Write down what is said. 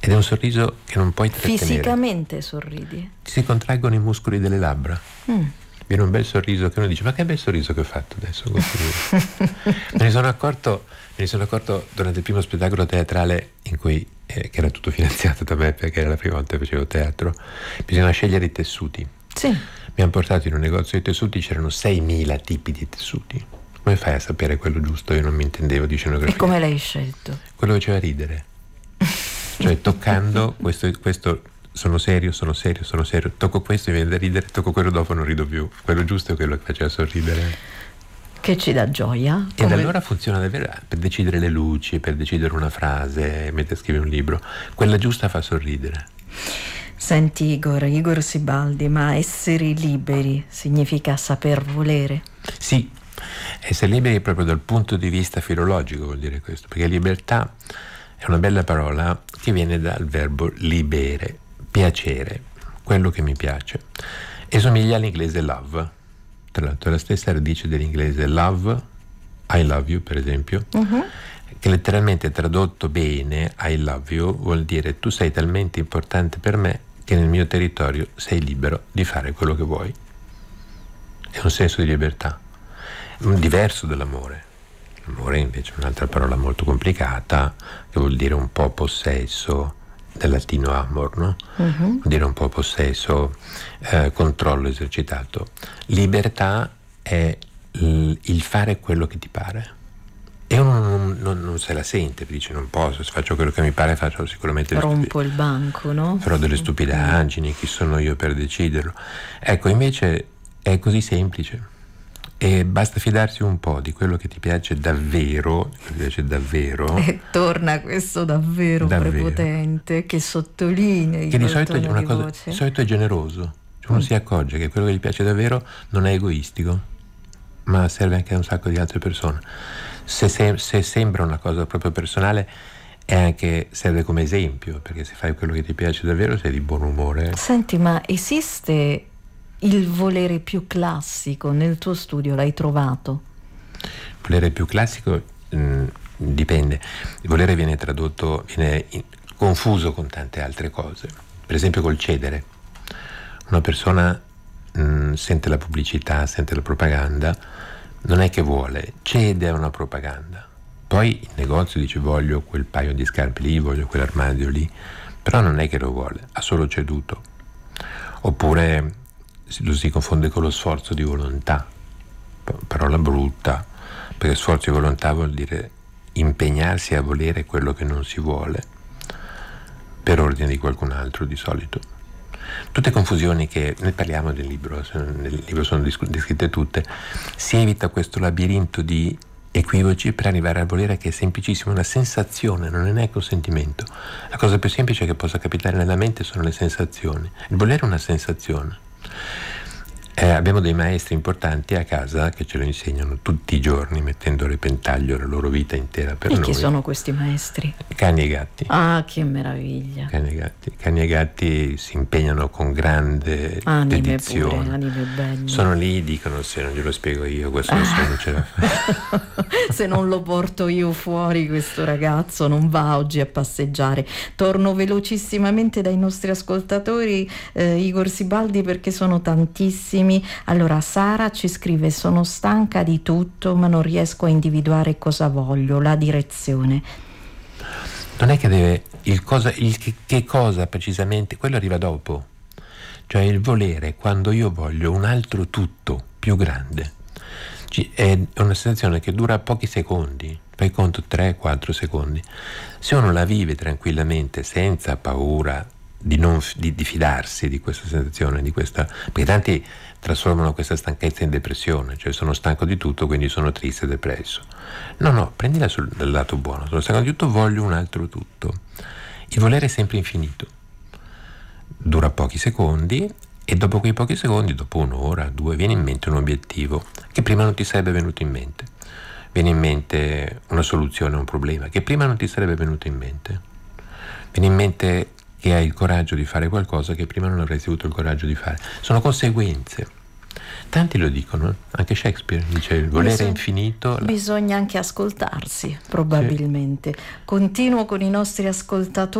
Ed è un sorriso che non puoi trattenere. Fisicamente sorridi? Ti si contraggono i muscoli delle labbra. Viene un bel sorriso che uno dice: ma che bel sorriso che ho fatto adesso. Me ne sono accorto durante il primo spettacolo teatrale in cui che era tutto finanziato da me, perché era la prima volta che facevo teatro. Bisognava scegliere i tessuti. Sì. Mi hanno portato in un negozio di tessuti, c'erano 6.000 tipi di tessuti. Come fai a sapere quello giusto? Io non mi intendevo di scenografia. E come l'hai scelto? Quello che faceva ridere. Cioè toccando questo sono serio, tocco questo mi viene da ridere, tocco quello dopo non rido più. Quello giusto è quello che faceva sorridere. Che ci dà gioia. E da allora funziona davvero per decidere le luci, per decidere una frase, mentre scrivi un libro. Quella giusta fa sorridere. Senti Igor Sibaldi, ma essere liberi significa saper volere? Sì, essere liberi proprio dal punto di vista filologico vuol dire questo, perché libertà è una bella parola che viene dal verbo libere, piacere, quello che mi piace, e somiglia all'inglese love. Tra l'altro è la stessa radice dell'inglese love, I love you per esempio, che letteralmente tradotto bene I love you vuol dire tu sei talmente importante per me che nel mio territorio sei libero di fare quello che vuoi. È un senso di libertà, diverso dall'amore. L'amore invece è un'altra parola molto complicata che vuol dire un po' possesso, dal latino amor, no? Vuol dire un po' possesso, controllo esercitato. Libertà è il fare quello che ti pare. E uno non se la sente, dice non posso, se faccio quello che mi pare faccio sicuramente rompo il banco, no? Farò delle stupidaggini, chi sono io per deciderlo? Ecco, invece è così semplice. E basta fidarsi un po' di quello che ti piace davvero, E torna questo davvero prepotente che sottolinea che di solito è una cosa, di solito è generoso. Cioè uno si accorge che quello che gli piace davvero non è egoistico, ma serve anche a un sacco di altre persone. Se sembra una cosa proprio personale, è anche serve come esempio, perché se fai quello che ti piace davvero sei di buon umore. Senti, ma esiste il volere più classico? Nel tuo studio l'hai trovato? Il volere più classico dipende. Il volere viene tradotto, viene confuso con tante altre cose. Per esempio col cedere. Una persona sente la pubblicità, sente la propaganda, non è che vuole, cede a una propaganda. Poi il negozio dice voglio quel paio di scarpe lì, voglio quell'armadio lì, però non è che lo vuole, ha solo ceduto. Oppure lo si confonde con lo sforzo di volontà, parola brutta, perché sforzo di volontà vuol dire impegnarsi a volere quello che non si vuole per ordine di qualcun altro di solito. Tutte confusioni che ne parliamo nel libro sono descritte tutte. Si evita questo labirinto di equivoci per arrivare al volere, che è semplicissimo, una sensazione, non è neanche un sentimento. La cosa più semplice che possa capitare nella mente sono le sensazioni. Il volere è una sensazione. Abbiamo dei maestri importanti a casa che ce lo insegnano tutti i giorni, mettendo a repentaglio la loro vita intera per noi. E chi sono questi maestri? Cani e gatti. Ah, che meraviglia. Cani e gatti si impegnano con grande dedizione. Pure, anime belle. Sono lì, dicono se non glielo spiego io questo nessuno non ce la fa. Se non lo porto io fuori questo ragazzo non va oggi a passeggiare. Torno velocissimamente dai nostri ascoltatori, Igor Sibaldi, perché sono tantissimi. Allora Sara ci scrive: sono stanca di tutto ma non riesco a individuare cosa voglio, la direzione. Non è che deve che cosa precisamente, quello arriva dopo. Cioè il volere, quando io voglio un altro tutto più grande, è una sensazione che dura pochi secondi, fai conto 3-4 secondi. Se uno la vive tranquillamente senza paura di fidarsi di questa sensazione, perché tanti trasformano questa stanchezza in depressione, cioè sono stanco di tutto quindi sono triste e depresso. No, prendila dal lato buono, sono stanco di tutto, voglio un altro tutto. Il volere è sempre infinito, dura pochi secondi e dopo quei pochi secondi, dopo un'ora, 2, viene in mente un obiettivo che prima non ti sarebbe venuto in mente, viene in mente una soluzione a un problema che prima non ti sarebbe venuto in mente, viene in mente che hai il coraggio di fare qualcosa che prima non avresti avuto il coraggio di fare. Sono conseguenze. Tanti lo dicono, anche Shakespeare dice il volere è infinito. Bisogna anche ascoltarsi, probabilmente. Sì. Continuo con i nostri ascoltatori.